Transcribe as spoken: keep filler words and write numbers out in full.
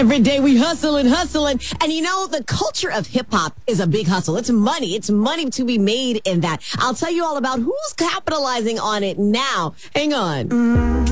Every day we hustle and hustle. And, and you know, the culture of hip hop is a big hustle. It's money. It's money to be made in that. I'll tell you all about who's capitalizing on it now. Hang on.